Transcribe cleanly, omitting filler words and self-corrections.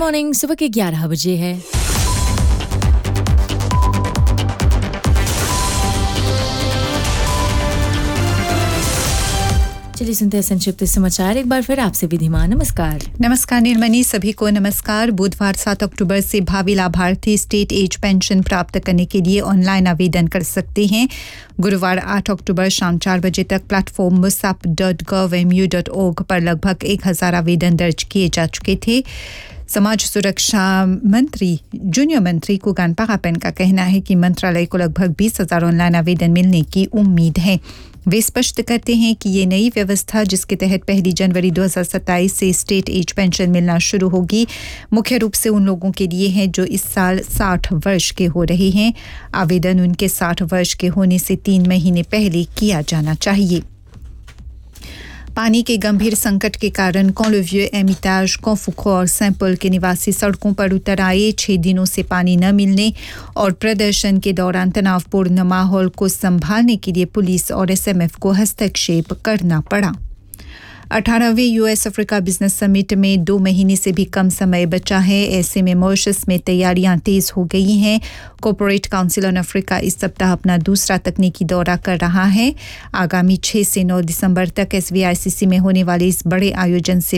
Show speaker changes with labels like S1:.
S1: Morning सुबह के 11 बजे है। चलिए सुनते हैं संक्षिप्त समाचार। एक बार फिर आपसे विधिमा नमस्कार।
S2: नमस्कार निर्मनी, सभी को नमस्कार। बुधवार 7 अक्टूबर से भावी लाभार्थी स्टेट एज पेंशन प्राप्त करने के लिए ऑनलाइन आवेदन कर सकते हैं। गुरुवार 8 अक्टूबर शाम 4 बजे तक प्लेटफॉर्म musap.gov.mu.org पर लगभग 1000 आवेदन दर्ज किए जा चुके थे। समाज सुरक्षा मंत्री जूनियर मंत्री कुगान पागापेन का कहना है कि मंत्रालय को लगभग 20,000 ऑनलाइन आवेदन मिलने की उम्मीद है। वे स्पष्ट करते हैं कि ये नई व्यवस्था जिसके तहत 1 जनवरी 2027 से स्टेट एज पेंशन मिलना शुरू होगी, मुख्य रूप से उन लोगों के लिए है जो इस साल 60 वर्ष के हो रहे हैं। आवेदन उनके 60 वर्ष के होने से 3 महीने पहले किया जाना चाहिए। पानी के गंभीर संकट के कारण कॉन्लेविeux, एमिताज, कॉन्फुको और सैंपल के निवासी सड़कों पर उतर आए। 6 दिनों से पानी न मिलने और प्रदर्शन के दौरान तनावपूर्ण माहौल को संभालने के लिए पुलिस और एसएमएफ को हस्तक्षेप करना पड़ा। 18वें यूएस अफ्रीका बिजनेस समिट में 2 महीने से भी कम समय बचा है। ऐसे में मॉरिशस में तैयारियां तेज हो गई हैं। कॉर्पोरेट काउंसिल ऑन अफ्रीका इस सप्ताह अपना दूसरा तकनीकी दौरा कर रहा है। आगामी 6 से 9 दिसंबर तक SVICC में होने वाले इस बड़े आयोजन से